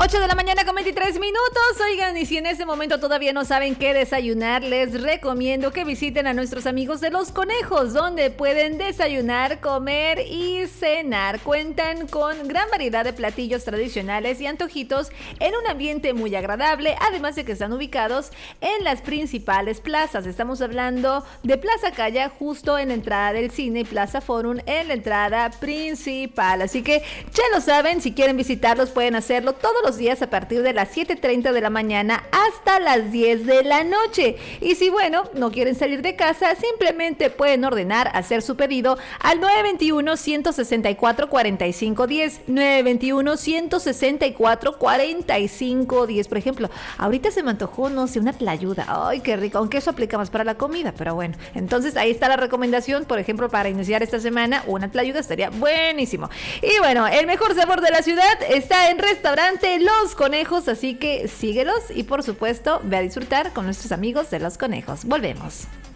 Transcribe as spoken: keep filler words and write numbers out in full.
ocho de la mañana con veintitrés minutos. Oigan, y si en este momento todavía no saben qué desayunar, les recomiendo que visiten a nuestros amigos de Los Conejos, donde pueden desayunar, comer y cenar. Cuentan con gran variedad de platillos tradicionales y antojitos en un ambiente muy agradable, además de que están ubicados en las principales plazas. Estamos hablando de Plaza Calla, justo en la entrada del cine, y Plaza Forum en la entrada principal. Así que ya lo saben, si quieren visitarlos pueden hacerlo todos los días a partir de las siete treinta de la mañana hasta las diez de la noche. Y si, bueno, no quieren salir de casa, simplemente pueden ordenar, hacer su pedido al nueve dos uno, uno seis cuatro, cuatro cinco uno cero, nueve dos uno, uno seis cuatro, cuatro cinco uno cero. Por ejemplo, ahorita se me antojó, no sé, una tlayuda. Ay, qué rico, aunque eso aplica más para la comida, pero bueno. Entonces ahí está la recomendación, por ejemplo, para iniciar esta semana, una tlayuda estaría buenísimo. Y bueno, el mejor sabor de la ciudad está en Restaurante Los Conejos, así que síguelos y por supuesto ve a disfrutar con nuestros amigos de Los Conejos. Volvemos.